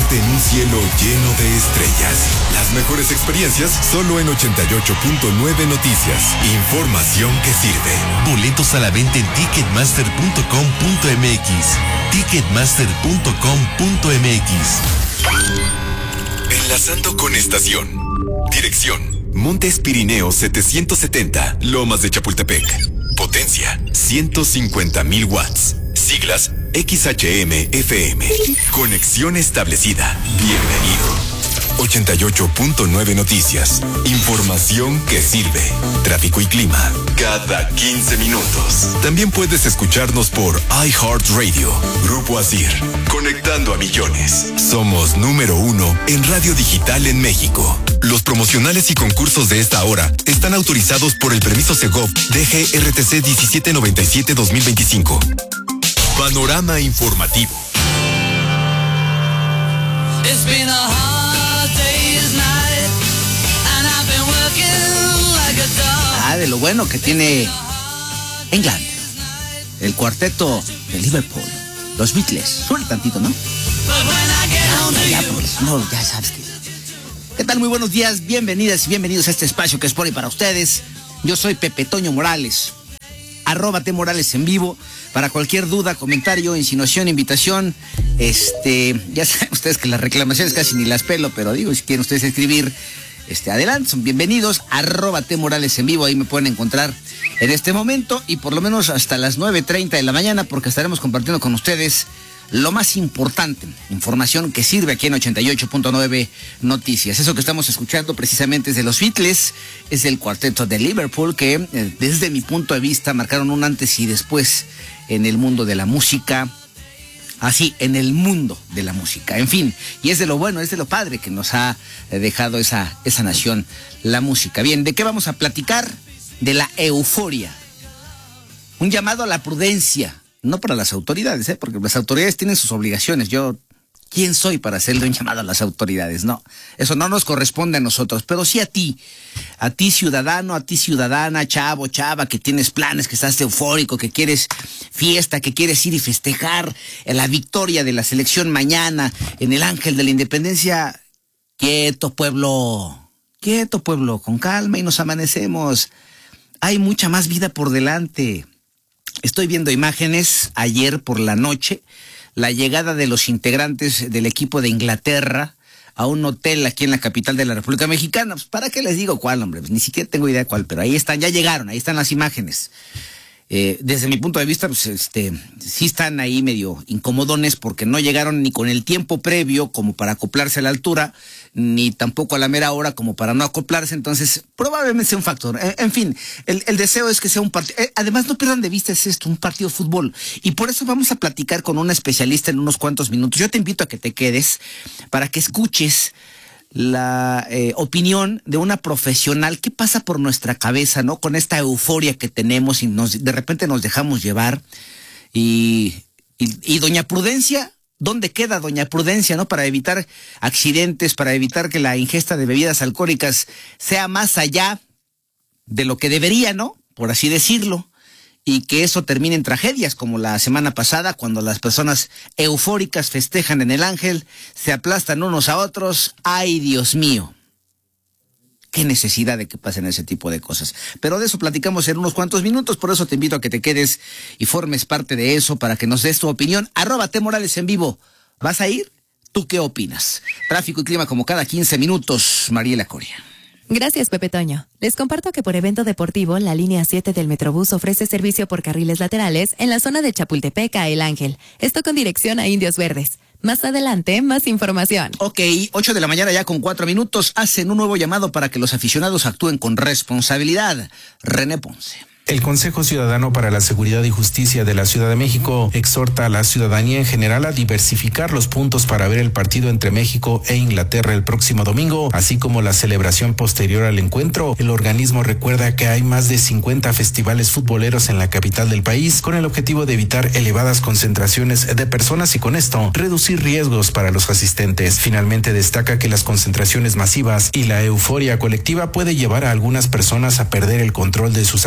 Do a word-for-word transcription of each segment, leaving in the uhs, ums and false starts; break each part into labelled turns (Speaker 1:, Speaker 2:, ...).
Speaker 1: sumergirte en un cielo lleno de estrellas. Las mejores experiencias solo en ochenta y ocho punto nueve Noticias. Información que sirve.
Speaker 2: Boletos a la venta en ticketmaster punto com punto m x. ticketmaster punto com punto m x.
Speaker 1: Enlazando con estación. Dirección: Montes Pirineos setecientos setenta, Lomas de Chapultepec. Potencia: ciento cincuenta mil watts. Siglas: X H M F M. Conexión establecida. Bienvenido. ochenta y ocho punto nueve Noticias. Información que sirve. Tráfico y clima cada quince minutos. También puedes escucharnos por iHeartRadio. Grupo Asir. Conectando a millones. Somos número uno en radio digital en México. Los promocionales y concursos de esta hora están autorizados por el permiso Segov D G R T C diecisiete noventa y siete dos mil veinticinco. Panorama informativo.
Speaker 3: It's been a hard day's night, and I've been working like a dog.
Speaker 4: Ah, de lo bueno que tiene England, el cuarteto de Liverpool, los Beatles. Suena tantito, ¿no? Ya, pues, no, ya sabes que. ¿Qué tal? Muy buenos días, bienvenidas y bienvenidos a este espacio que es por y para ustedes. Yo soy Pepe Toño Morales, arroba T Morales en vivo. Para cualquier duda, comentario, insinuación, invitación, este, ya saben ustedes que las reclamaciones casi ni las pelo, pero digo, si quieren ustedes escribir, este, adelante, son bienvenidos, arroba T Morales en vivo, ahí me pueden encontrar en este momento y por lo menos hasta las nueve treinta de la mañana, porque estaremos compartiendo con ustedes lo más importante, información que sirve aquí en ochenta y ocho punto nueve Noticias. Eso que estamos escuchando precisamente es de los Beatles, es el cuarteto de Liverpool que eh, desde mi punto de vista marcaron un antes y después en el mundo de la música, así, en el mundo de la música, en fin, y es de lo bueno, es de lo padre que nos ha dejado esa, esa nación, la música. Bien, ¿de qué vamos a platicar? De la euforia, un llamado a la prudencia. No para las autoridades, ¿eh? Porque las autoridades tienen sus obligaciones. Yo, ¿quién soy para hacerle un llamado a las autoridades? No, eso no nos corresponde a nosotros, pero sí a ti, a ti ciudadano, a ti ciudadana, chavo, chava, que tienes planes, que estás eufórico, que quieres fiesta, que quieres ir y festejar la victoria de la selección mañana en el Ángel de la Independencia. Quieto, pueblo, quieto, pueblo, con calma y nos amanecemos. Hay mucha más vida por delante. Estoy viendo imágenes ayer por la noche, la llegada de los integrantes del equipo de Inglaterra a un hotel aquí en la capital de la República Mexicana. Pues, ¿para qué les digo cuál, hombre? Pues, ni siquiera tengo idea cuál, pero ahí están, ya llegaron, ahí están las imágenes. Eh, desde mi punto de vista, pues este, sí están ahí medio incomodones porque no llegaron ni con el tiempo previo como para acoplarse a la altura, ni tampoco a la mera hora como para no acoplarse, entonces probablemente sea un factor. En, en fin, el, el deseo es que sea un partido, eh, además no pierdan de vista, es esto, un partido de fútbol, y por eso vamos a platicar con una especialista en unos cuantos minutos. Yo te invito a que te quedes para que escuches la eh, opinión de una profesional. ¿Qué pasa por nuestra cabeza, no? Con esta euforia que tenemos y nos, de repente nos dejamos llevar. Y, y, y doña Prudencia, ¿dónde queda doña Prudencia, no? Para evitar accidentes, para evitar que la ingesta de bebidas alcohólicas sea más allá de lo que debería, ¿no? Por así decirlo. Y que eso termine en tragedias, como la semana pasada, cuando las personas eufóricas festejan en el Ángel, se aplastan unos a otros. ¡Ay, Dios mío! Qué necesidad de que pasen ese tipo de cosas. Pero de eso platicamos en unos cuantos minutos, por eso te invito a que te quedes y formes parte de eso para que nos des tu opinión. Arroba T Morales en vivo. ¿Vas a ir? ¿Tú qué opinas? Tráfico y clima como cada quince minutos. Mariela Coria.
Speaker 5: Gracias, Pepe Toño. Les comparto que por evento deportivo, la línea siete del Metrobús ofrece servicio por carriles laterales en la zona de Chapultepec a El Ángel. Esto con dirección a Indios Verdes. Más adelante, más información.
Speaker 4: Ok, ocho de la mañana ya con cuatro minutos. Hacen un nuevo llamado para que los aficionados actúen con responsabilidad. René Ponce.
Speaker 6: El Consejo Ciudadano para la Seguridad y Justicia de la Ciudad de México exhorta a la ciudadanía en general a diversificar los puntos para ver el partido entre México e Inglaterra el próximo domingo, así como la celebración posterior al encuentro. El organismo recuerda que hay más de cincuenta festivales futboleros en la capital del país, con el objetivo de evitar elevadas concentraciones de personas y con esto reducir riesgos para los asistentes. Finalmente destaca que las concentraciones masivas y la euforia colectiva puede llevar a algunas personas a perder el control de sus acciones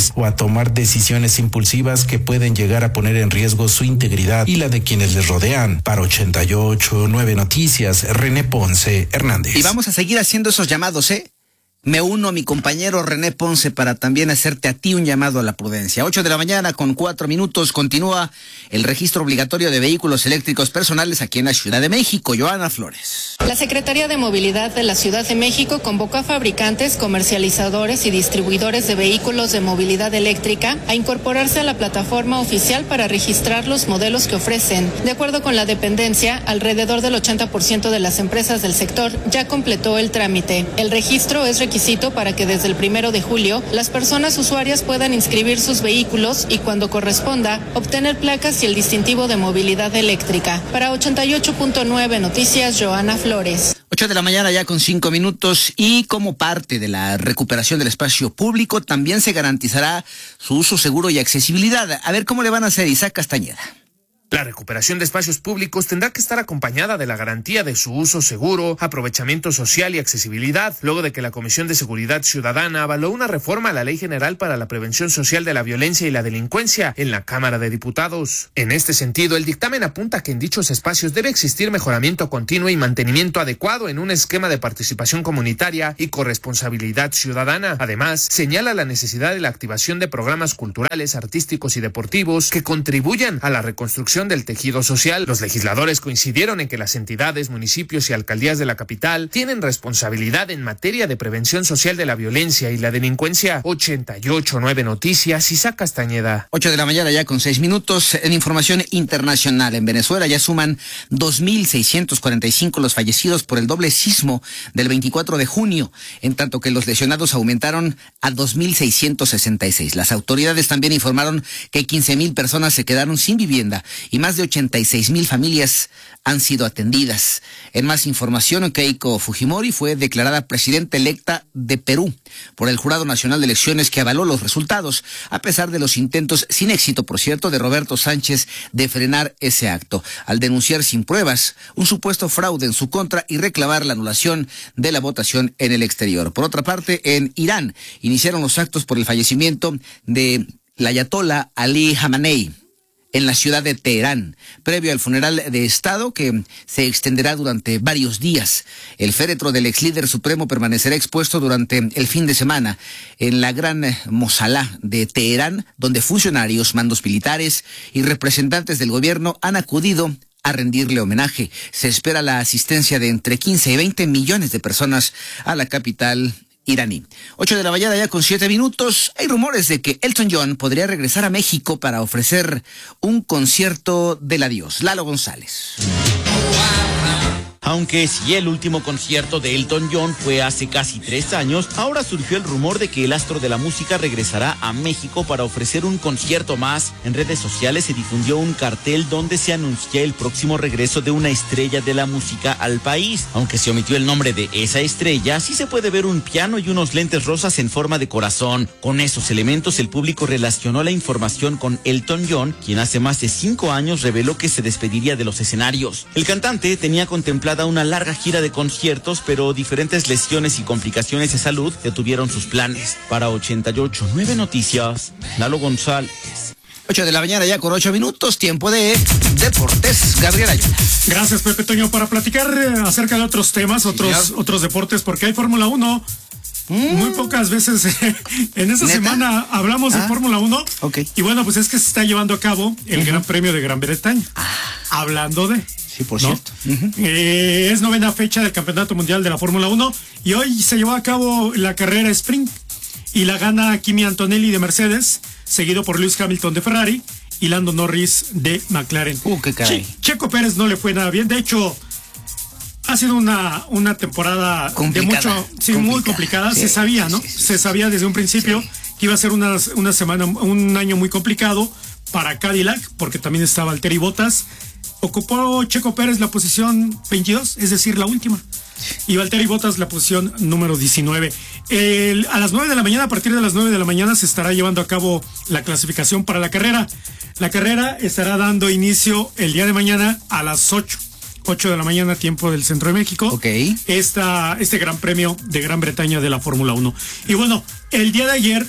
Speaker 6: accidentes o a tomar decisiones impulsivas que pueden llegar a poner en riesgo su integridad y la de quienes les rodean. Para ochenta y ocho punto nueve Noticias, René Ponce Hernández.
Speaker 4: Y vamos a seguir haciendo esos llamados, ¿eh? Me uno a mi compañero René Ponce para también hacerte a ti un llamado a la prudencia. ocho de la mañana con cuatro minutos continúa el registro obligatorio de vehículos eléctricos personales aquí en la Ciudad de México. Joana Flores.
Speaker 7: La Secretaría de Movilidad de la Ciudad de México convocó a fabricantes, comercializadores y distribuidores de vehículos de movilidad eléctrica a incorporarse a la plataforma oficial para registrar los modelos que ofrecen. De acuerdo con la dependencia, alrededor del ochenta por ciento de las empresas del sector ya completó el trámite. El registro es requisito para que desde el primero de julio las personas usuarias puedan inscribir sus vehículos y cuando corresponda obtener placas y el distintivo de movilidad eléctrica. Para ochenta y ocho punto nueve Noticias, Joana Flores.
Speaker 4: ocho de la mañana ya con cinco minutos y como parte de la recuperación del espacio público también se garantizará su uso seguro y accesibilidad. A ver cómo le van a hacer, Isaac Castañeda.
Speaker 8: La recuperación de espacios públicos tendrá que estar acompañada de la garantía de su uso seguro, aprovechamiento social y accesibilidad, luego de que la Comisión de Seguridad Ciudadana avaló una reforma a la Ley General para la Prevención Social de la Violencia y la Delincuencia en la Cámara de Diputados. En este sentido, el dictamen apunta que en dichos espacios debe existir mejoramiento continuo y mantenimiento adecuado en un esquema de participación comunitaria y corresponsabilidad ciudadana. Además, señala la necesidad de la activación de programas culturales, artísticos y deportivos que contribuyan a la reconstrucción del tejido social. Los legisladores coincidieron en que las entidades, municipios y alcaldías de la capital tienen responsabilidad en materia de prevención social de la violencia y la delincuencia. ochenta y ocho punto nueve Noticias, Isaac Castañeda.
Speaker 4: ocho de la mañana ya con seis minutos. En información internacional, en Venezuela ya suman dos mil seiscientos cuarenta y cinco los fallecidos por el doble sismo del veinticuatro de junio, en tanto que los lesionados aumentaron a dos mil seiscientos sesenta y seis. Las autoridades también informaron que quince mil personas se quedaron sin vivienda y más de ochenta y seis mil familias han sido atendidas. En más información, Keiko Fujimori fue declarada presidenta electa de Perú por el Jurado Nacional de Elecciones, que avaló los resultados, a pesar de los intentos, sin éxito por cierto, de Roberto Sánchez de frenar ese acto, al denunciar sin pruebas un supuesto fraude en su contra y reclamar la anulación de la votación en el exterior. Por otra parte, en Irán iniciaron los actos por el fallecimiento de la ayatolá Ali Khamenei en la ciudad de Teherán, previo al funeral de Estado que se extenderá durante varios días. El féretro del ex líder supremo permanecerá expuesto durante el fin de semana en la gran Mosala de Teherán, donde funcionarios, mandos militares y representantes del gobierno han acudido a rendirle homenaje. Se espera la asistencia de entre quince y veinte millones de personas a la capital iraní. ocho de la mañana ya con siete minutos. Hay rumores de que Elton John podría regresar a México para ofrecer un concierto del adiós. Lalo González.
Speaker 9: Aunque si el último concierto de Elton John fue hace casi tres años, ahora surgió el rumor de que el astro de la música regresará a México para ofrecer un concierto más. En redes sociales se difundió un cartel donde se anuncia el próximo regreso de una estrella de la música al país. Aunque se omitió el nombre de esa estrella, sí se puede ver un piano y unos lentes rosas en forma de corazón. Con esos elementos, el público relacionó la información con Elton John, quien hace más de cinco años reveló que se despediría de los escenarios. El cantante tenía contemplada una larga gira de conciertos, pero diferentes lesiones y complicaciones de salud detuvieron sus planes. Para ochenta y ocho punto nueve Noticias, Lalo González.
Speaker 4: ocho de la mañana ya con ocho minutos, tiempo de deportes. Gabriel Ayala.
Speaker 10: Gracias, Pepe Toño, para platicar acerca de otros temas, otros, otros deportes, porque hay Fórmula uno. Mm. Muy pocas veces en esta ¿Neta? semana hablamos ah, de Fórmula uno.
Speaker 4: Okay.
Speaker 10: Y bueno, pues es que se está llevando a cabo el uh-huh. Gran Premio de Gran Bretaña. Ah. Hablando de...
Speaker 4: Sí, por
Speaker 10: ¿no?
Speaker 4: cierto. Uh-huh.
Speaker 10: Eh, es novena fecha del Campeonato Mundial de la Fórmula uno y hoy se llevó a cabo la carrera sprint y la gana Kimi Antonelli de Mercedes, seguido por Lewis Hamilton de Ferrari y Lando Norris de McLaren.
Speaker 4: Uh, qué caray.
Speaker 10: Che- Checo Pérez no le fue nada bien, de hecho ha sido una, una temporada
Speaker 4: complicada,
Speaker 10: de mucho, sí, complicada. muy complicada, sí, se sabía, ¿no? Sí, sí, se sabía desde un principio sí. que iba a ser una, una semana, un año muy complicado para Cadillac, porque también estaba Valtteri Bottas. Ocupó Checo Pérez la posición veintidós, es decir, la última. Y Valtteri Bottas la posición número diecinueve. El, a las nueve de la mañana, a partir de las nueve de la mañana, se estará llevando a cabo la clasificación para la carrera. La carrera estará dando inicio el día de mañana a las ocho. ocho de la mañana, tiempo del Centro de México.
Speaker 4: Ok.
Speaker 10: Esta, este Gran Premio de Gran Bretaña de la Fórmula uno. Y bueno, el día de ayer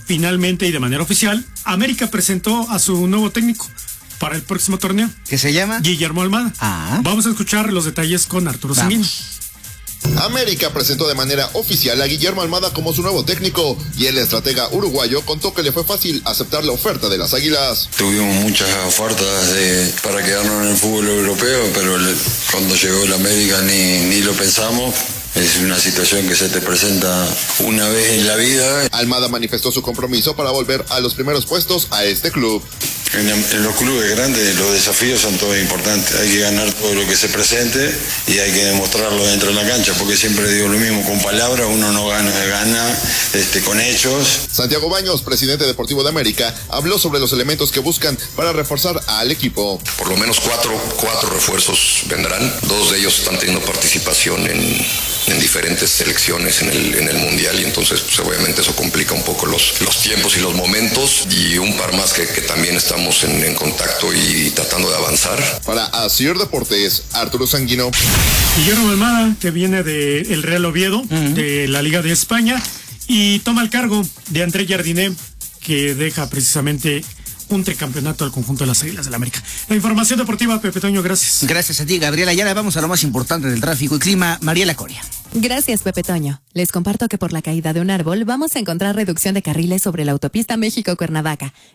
Speaker 10: finalmente y de manera oficial, América presentó a su nuevo técnico para el próximo torneo.
Speaker 4: ¿Qué se llama?
Speaker 10: Guillermo Almada.
Speaker 4: Ah.
Speaker 10: Vamos a escuchar los detalles con Arturo Sanguino.
Speaker 11: América presentó de manera oficial a Guillermo Almada como su nuevo técnico y el estratega uruguayo contó que le fue fácil aceptar la oferta de las Águilas.
Speaker 12: Tuvimos muchas ofertas de, para quedarnos en el fútbol europeo, pero le, cuando llegó el América ni, ni lo pensamos. Es una situación que se te presenta una vez en la vida.
Speaker 11: Almada manifestó su compromiso para volver a los primeros puestos a este club.
Speaker 12: En, en los clubes grandes los desafíos son todos importantes. Hay que ganar todo lo que se presente y hay que demostrarlo dentro de la cancha, porque siempre digo lo mismo, con palabras uno no gana, gana este, con hechos.
Speaker 11: Santiago Baños, presidente deportivo de América, habló sobre los elementos que buscan para reforzar al equipo.
Speaker 13: Por lo menos cuatro, cuatro refuerzos vendrán. Dos de ellos están teniendo participación en... en diferentes selecciones en el, en el Mundial, y entonces pues, obviamente eso complica un poco los, los tiempos y los momentos, y un par más que, que también estamos en, en contacto y tratando de avanzar.
Speaker 11: Para Asir Deportes, Arturo Sanguino.
Speaker 10: Guillermo Almada, que viene del Real Oviedo, uh-huh. de la Liga de España, y toma el cargo de André Jardiné, que deja precisamente un tricampeonato al conjunto de las Águilas del la América. La información deportiva, Pepe Toño, gracias.
Speaker 4: Gracias a ti, Gabriela. Y ahora vamos a lo más importante del tráfico y clima, Mariela Coria.
Speaker 5: Gracias, Pepe Toño. Les comparto que por la caída de un árbol vamos a encontrar reducción de carriles sobre la autopista México-Cuernavaca.